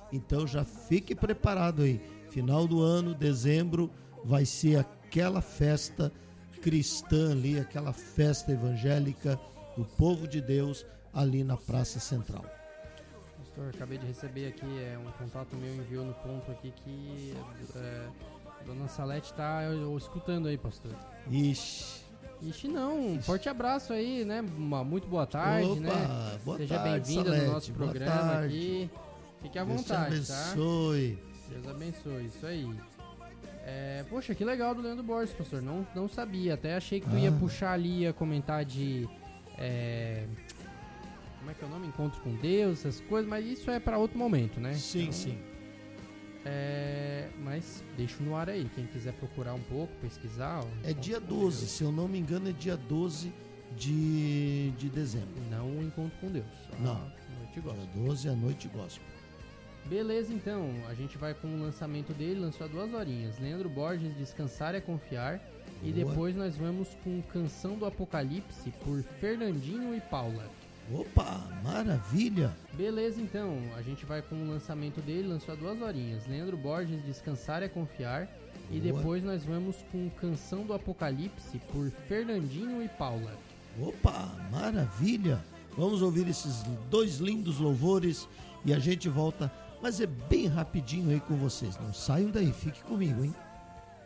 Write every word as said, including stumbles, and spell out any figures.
Então já fique preparado aí. Final do ano, dezembro, vai ser aquela festa cristã ali, aquela festa evangélica do povo de Deus ali na Praça Central. Pastor, acabei de receber aqui é, um contato meu, enviou no ponto aqui que é, a Dona Salete está escutando aí, pastor. Ixi. Ixi, não, um forte abraço aí, né? Uma muito boa tarde, Opa, né? Boa Seja bem-vinda no nosso programa aqui. Fique à vontade, Deus te abençoe. tá? Deus abençoe, isso aí. É, poxa, que legal do Leandro Borges, pastor. Não, não sabia, até achei que tu ah. ia puxar ali, ia comentar de... É, como é que é o nome? Encontro com Deus, essas coisas, mas isso é para outro momento, né? Sim, então, sim. É, mas deixo no ar aí, quem quiser procurar um pouco, pesquisar. É dia doze, Deus. Se eu não me engano, é dia doze de, de dezembro. Não o Encontro com Deus. Não, noite gospel. Dia doze é a Noite Gospel. Beleza, então, a gente vai com o lançamento dele, lançou há duas horinhas. Leandro Borges, Descansar é Confiar. Boa. E depois nós vamos com Canção do Apocalipse, por Fernandinho e Paula. Opa, maravilha! Beleza, então, a gente vai com o lançamento dele, lançou há duas horinhas. Leandro Borges, Descansar é Confiar. Boa. E depois nós vamos com Canção do Apocalipse, por Fernandinho e Paula. Opa, maravilha! Vamos ouvir esses dois lindos louvores e a gente volta, mas é bem rapidinho aí com vocês. Não saiam daí, fique comigo, hein?